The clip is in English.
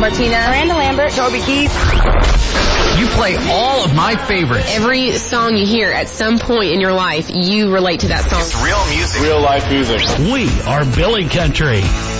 Martina, Miranda Lambert, Toby Keith. You play all of my favorites. Every song you hear at some point in your life, you relate to that song. It's real music. Real life music. We are Billy Country.